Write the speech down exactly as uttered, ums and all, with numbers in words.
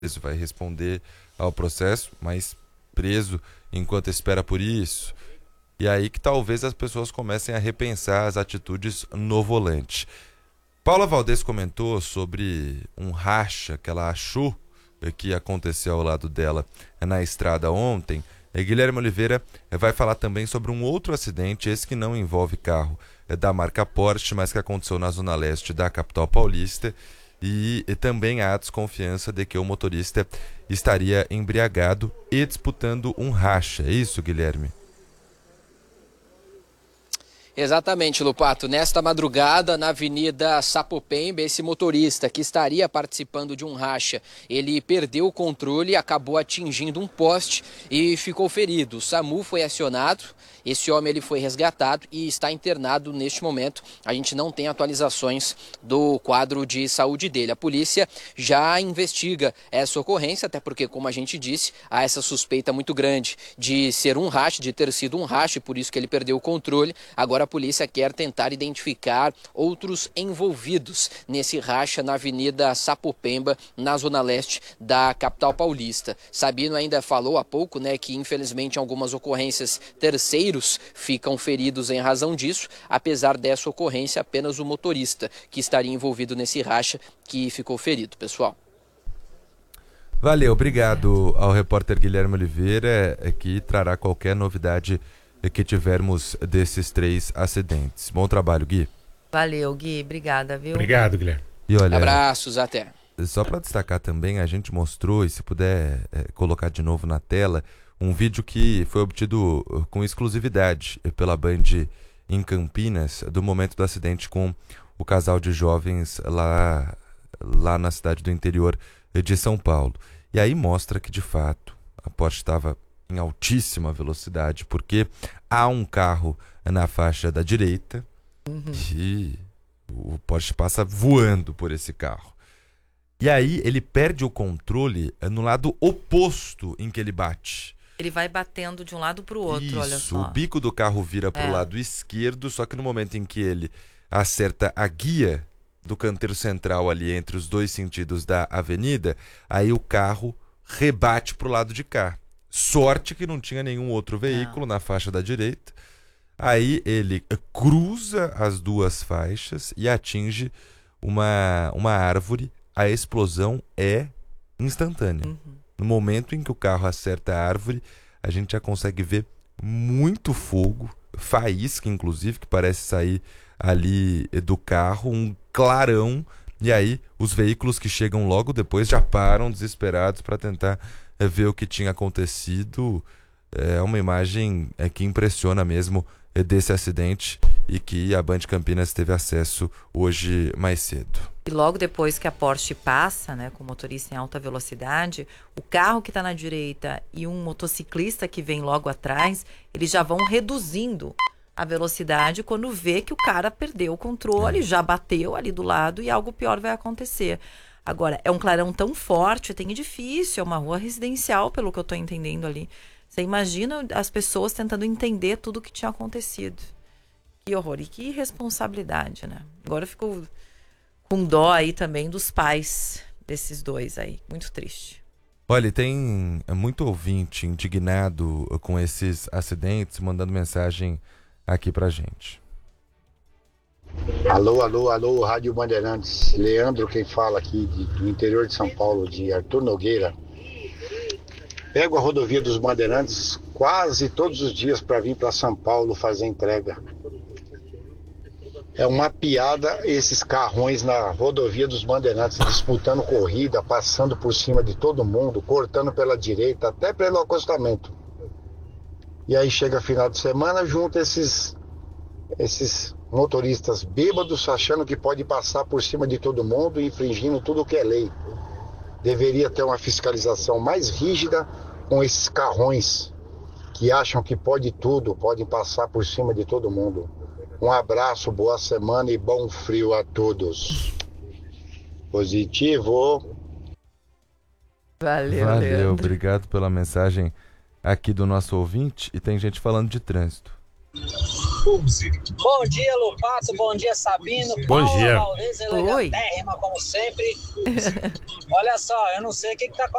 preso, vai responder ao processo, mas preso enquanto espera por isso. E aí que talvez as pessoas comecem a repensar as atitudes no volante. Paula Valdez comentou sobre um racha que ela achou que aconteceu ao lado dela na estrada ontem. E Guilherme Oliveira vai falar também sobre um outro acidente, esse que não envolve carro da marca Porsche, mas que aconteceu na zona leste da capital paulista. E, e também há desconfiança de que o motorista estaria embriagado e disputando um racha. É isso, Guilherme? Exatamente, Lupato. Nesta madrugada, na Avenida Sapopemba, esse motorista que estaria participando de um racha, ele perdeu o controle, acabou atingindo um poste e ficou ferido. O SAMU foi acionado, esse homem ele foi resgatado e está internado neste momento. A gente não tem atualizações do quadro de saúde dele. A polícia já investiga essa ocorrência, até porque, como a gente disse, há essa suspeita muito grande de ser um racha, de ter sido um racha, e por isso que ele perdeu o controle. Agora a polícia quer tentar identificar outros envolvidos nesse racha na Avenida Sapopemba, na zona leste da capital paulista. Sabino ainda falou há pouco, né, que infelizmente em algumas ocorrências terceiros ficam feridos em razão disso. Apesar dessa ocorrência, apenas o motorista que estaria envolvido nesse racha que ficou ferido, pessoal. Valeu, obrigado ao repórter Guilherme Oliveira, que trará qualquer novidade que tivermos desses três acidentes. Bom trabalho, Gui. Valeu, Gui. Obrigada, viu? Obrigado, Guilherme. E olha, abraços, até. Só para destacar também, a gente mostrou, e se puder é, colocar de novo na tela, um vídeo que foi obtido com exclusividade pela Band em Campinas, do momento do acidente com o casal de jovens lá, lá na cidade do interior de São Paulo. E aí mostra que, de fato, a Porsche estava em altíssima velocidade, porque há um carro na faixa da direita, uhum, e o Porsche passa voando por esse carro. E aí ele perde o controle no lado oposto em que ele bate. Ele vai batendo de um lado para o outro, Isso, olha só. O bico do carro vira para o é. lado esquerdo, só que no momento em que ele acerta a guia do canteiro central ali entre os dois sentidos da avenida, aí o carro rebate para o lado de cá. Sorte que não tinha nenhum outro veículo não. na faixa da direita. Aí ele cruza as duas faixas e atinge uma, uma árvore. A explosão é instantânea. Uhum. No momento em que o carro acerta a árvore, a gente já consegue ver muito fogo, faísca inclusive, que parece sair ali do carro, um clarão. E aí os veículos que chegam logo depois já param desesperados para tentar é, ver o que tinha acontecido. É uma imagem é, que impressiona mesmo é, desse acidente e que a Band Campinas teve acesso hoje mais cedo. E logo depois que a Porsche passa, né, com o motorista em alta velocidade, o carro que está na direita e um motociclista que vem logo atrás, eles já vão reduzindo a velocidade quando vê que o cara perdeu o controle, é. já bateu ali do lado e algo pior vai acontecer. Agora, é um clarão tão forte, tem edifício, é uma rua residencial, pelo que eu estou entendendo ali. Você imagina as pessoas tentando entender tudo o que tinha acontecido. Que horror e que irresponsabilidade, né? Agora eu fico com dó aí também dos pais desses dois aí. Muito triste. Olha, tem muito ouvinte indignado com esses acidentes, mandando mensagem aqui pra gente. Alô, alô, alô, Rádio Bandeirantes. Leandro quem fala aqui de, do interior de São Paulo, de Arthur Nogueira. Pego a rodovia dos Bandeirantes quase todos os dias para vir para São Paulo fazer entrega. É uma piada esses carrões na rodovia dos Bandeirantes, disputando corrida, passando por cima de todo mundo, cortando pela direita, até pelo acostamento. E aí chega final de semana, junta esses, esses motoristas bêbados, achando que pode passar por cima de todo mundo, infringindo tudo que é lei. Deveria ter uma fiscalização mais rígida com esses carrões que acham que pode tudo, podem passar por cima de todo mundo. Um abraço, boa semana e bom frio a todos. Positivo. Valeu, Valeu, Leandro. Obrigado pela mensagem aqui do nosso ouvinte. E tem gente falando de trânsito. Bom dia, Lupato. Bom dia, Sabino. Bom dia. Paula Valdez, elegantérrima, como sempre. Olha só, eu não sei o que está acontecendo.